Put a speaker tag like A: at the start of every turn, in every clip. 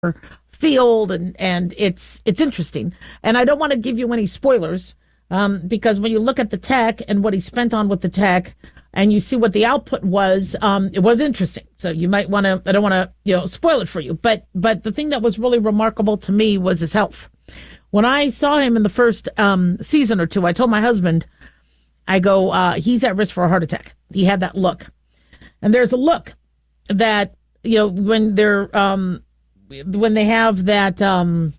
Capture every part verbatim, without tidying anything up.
A: field, and and it's it's interesting. And I don't want to give you any spoilers, um, because when you look at the tech and what he spent on with the tech, and you see what the output was, um, it was interesting. So you might want to. I don't want to, you know, spoil it for you. But but the thing that was really remarkable to me was his health. When I saw him in the first um, season or two, I told my husband, I go, uh, he's at risk for a heart attack. He had that look, and there's a look that, you know, when they're um, when they have that um,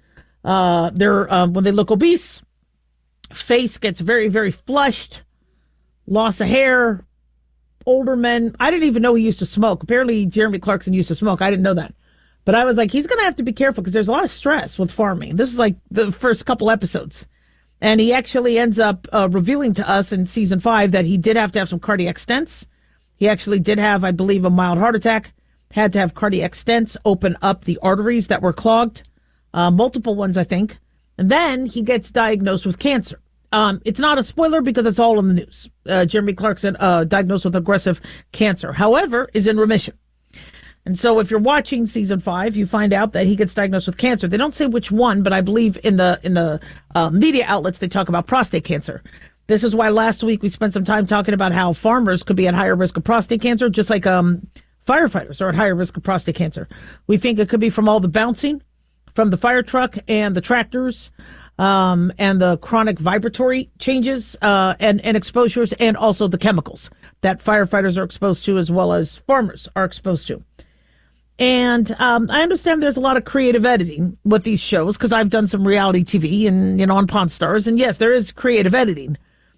A: uh, they're um, when they look obese, face gets very very flushed, loss of hair. Older men. I didn't even know he used to smoke. Apparently, Jeremy Clarkson used to smoke. I didn't know that. But I was like, he's going to have to be careful because there's a lot of stress with farming. This is like the first couple episodes. And he actually ends up uh, revealing to us in season five that he did have to have some cardiac stents. He actually did have, I believe, a mild heart attack, had to have cardiac stents open up the arteries that were clogged, uh, multiple ones, I think. And then he gets diagnosed with cancer. Um, it's not a spoiler because it's all in the news. Uh, Jeremy Clarkson, uh, diagnosed with aggressive cancer, however, is in remission. And so if you're watching season five, you find out that he gets diagnosed with cancer. They don't say which one, but I believe in the in the uh, media outlets, they talk about prostate cancer. This is why last week we spent some time talking about how farmers could be at higher risk of prostate cancer, just like um, firefighters are at higher risk of prostate cancer. We think it could be from all the bouncing from the fire truck and the tractors, um, and the chronic vibratory changes uh, and, and exposures, and also the chemicals that firefighters are exposed to as well as farmers are exposed to. And um, I understand there's a lot of creative editing with these shows because I've done some reality T V and, you know, on Pawn Stars. And yes, there is creative editing.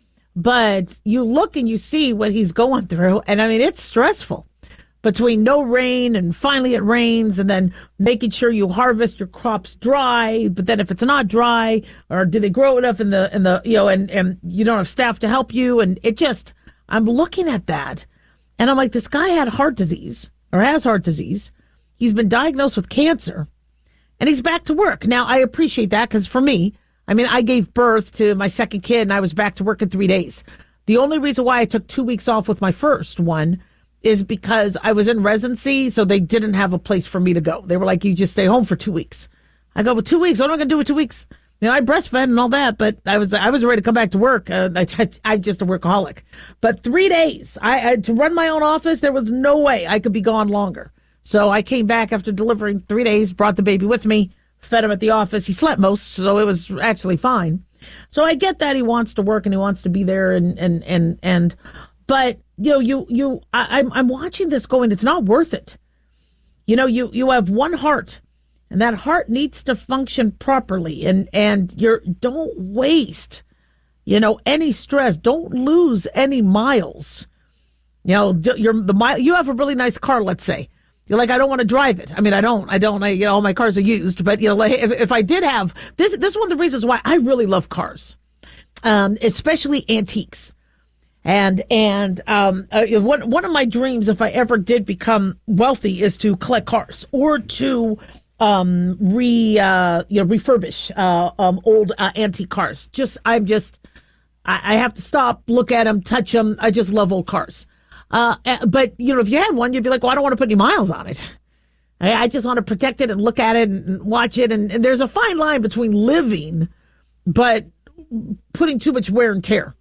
A: But you look and you see what he's going through. And I mean, it's stressful between no rain and finally it rains, and then making sure you harvest your crops dry. But then if it's not dry, or do they grow enough in the, in the, you know, and, and you don't have staff to help you. And it just, I'm looking at that and I'm like, this guy had heart disease or has heart disease. He's been diagnosed with cancer and he's back to work. Now, I appreciate that because for me, I mean, I gave birth to my second kid and I was back to work in three days. The only reason why I took two weeks off with my first one is because I was in residency, so they didn't have a place for me to go. They were like, you just stay home for two weeks. I go, well, two weeks? What am I going to do with two weeks? You know, I breastfed and all that, but I was I was ready to come back to work. Uh, I, I, I'm just a workaholic. But three days, I, I to run my own office, there was no way I could be gone longer. So I came back after delivering three days, brought the baby with me, fed him at the office. He slept most, so it was actually fine. So I get that he wants to work and he wants to be there, and and and and, but you know, you you I, I'm I'm watching this going, it's not worth it. You know, you you have one heart, and that heart needs to function properly, and and you're don't waste, you know, any stress. Don't lose any miles. You know, you're the mile. You have a really nice car, let's say. You're like, I don't want to drive it. I mean, I don't, I don't, I, you know, all my cars are used, but you know, like if, if I did have this, this is one of the reasons why I really love cars, um, especially antiques. And, and, um, uh, one, one of my dreams, if I ever did become wealthy, is to collect cars or to, um, re, uh, you know, refurbish, uh, um, old, uh, antique cars. Just, I'm just, I, I have to stop, look at them, touch them. I just love old cars. Uh, but, you know, if you had one, you'd be like, well, I don't want to put any miles on it. I, I just want to protect it and look at it and watch it. And, and there's a fine line between living, but putting too much wear and tear.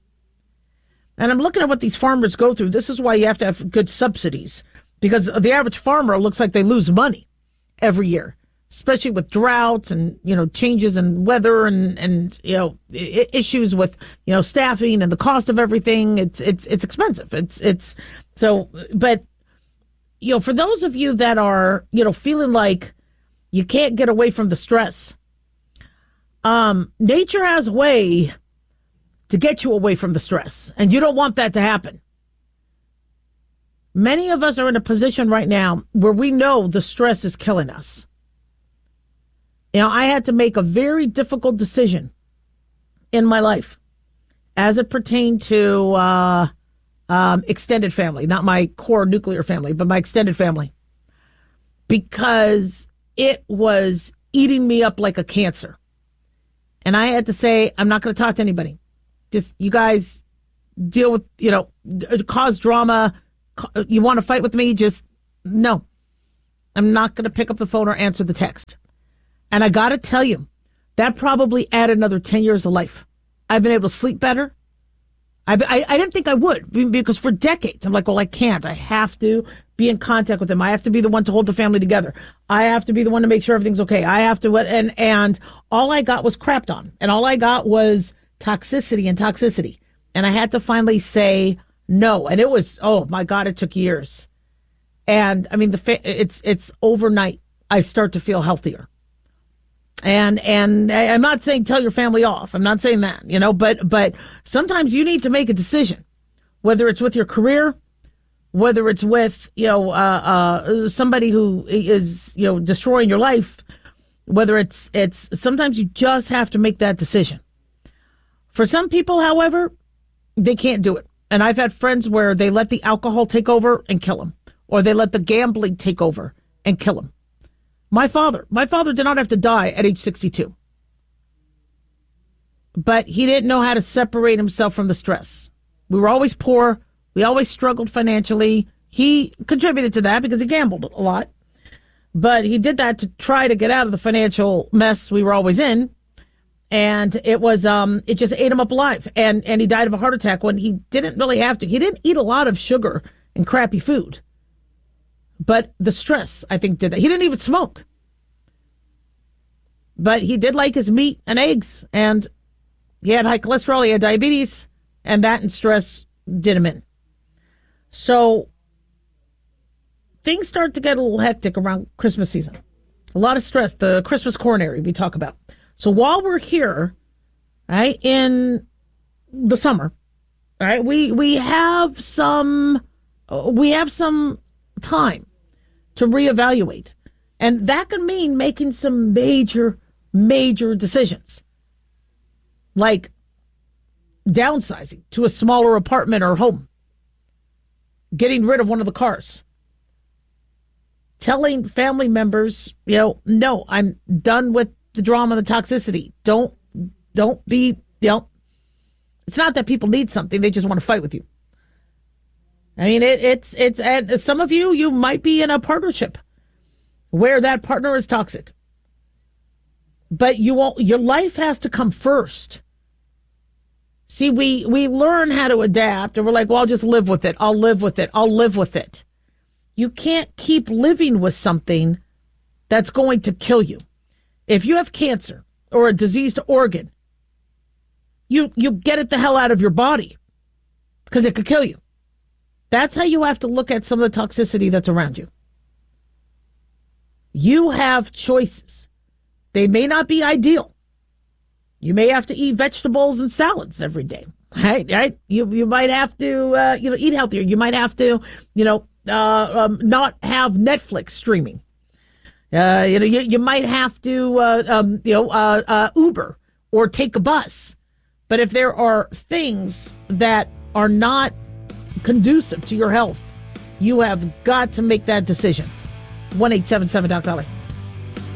A: And I'm looking at what these farmers go through. This is why you have to have good subsidies, because the average farmer looks like they lose money every year, especially with droughts and, you know, changes in weather and, and, you know, I- issues with, you know, staffing and the cost of everything. It's, it's, it's expensive. It's, it's so, but, you know, for those of you that are, you know, feeling like you can't get away from the stress, um, nature has a way to get you away from the stress, and you don't want that to happen. Many of us are in a position right now where we know the stress is killing us. You know, I had to make a very difficult decision in my life as it pertained to uh, um, extended family, not my core nuclear family, but my extended family, because it was eating me up like a cancer. And I had to say, I'm not going to talk to anybody. Just you guys deal with, you know, cause drama. You want to fight with me? Just no. I'm not going to pick up the phone or answer the text. And I got to tell you, that probably added another ten years of life. I've been able to sleep better. I, I, I didn't think I would, because for decades, I'm like, well, I can't. I have to be in contact with them. I have to be the one to hold the family together. I have to be the one to make sure everything's okay. I have to, and, and all I got was crapped on. And all I got was toxicity and toxicity. And I had to finally say no. And it was, oh my God, it took years. And I mean, the fa- it's, it's overnight. I start to feel healthier. And, and I'm not saying tell your family off. I'm not saying that, you know, but, but sometimes you need to make a decision, whether it's with your career, whether it's with, you know, uh, uh, somebody who is, you know, destroying your life, whether it's, it's, sometimes you just have to make that decision. For some people, however, they can't do it. And I've had friends where they let the alcohol take over and kill them, or they let the gambling take over and kill them. My father, my father did not have to die at age sixty-two. But he didn't know how to separate himself from the stress. We were always poor. We always struggled financially. He contributed to that because he gambled a lot. But he did that to try to get out of the financial mess we were always in. And it was, um, it just ate him up alive. And, and he died of a heart attack when he didn't really have to. He didn't eat a lot of sugar and crappy food. But the stress, I think, did that. He didn't even smoke. But he did like his meat and eggs. And he had high cholesterol. He had diabetes. And that and stress did him in. So things start to get a little hectic around Christmas season. A lot of stress. The Christmas coronary we talk about. So while we're here, right, in the summer, right, we we have some we have some time to reevaluate. And that can mean making some major, major decisions. Like downsizing to a smaller apartment or home. Getting rid of one of the cars. Telling family members, you know, no, I'm done with the drama, the toxicity. Don't, don't be, you know, it's not that people need something. They just want to fight with you. I mean, it, it's, it's, and some of you, you might be in a partnership where that partner is toxic. But you won't, your life has to come first. See, we, we learn how to adapt and we're like, well, I'll just live with it. I'll live with it. I'll live with it. You can't keep living with something that's going to kill you. If you have cancer or a diseased organ, you, you get it the hell out of your body because it could kill you. That's how you have to look at some of the toxicity that's around you. You have choices. They may not be ideal. You may have to eat vegetables and salads every day, right? Right? You you might have to uh, you know eat healthier. You might have to you know uh, um, not have Netflix streaming. Uh, you know you, you might have to uh, um, you know uh, uh, Uber or take a bus. But if there are things that are not conducive to your health, you have got to make that decision. one eight seven seven Doc Dolly.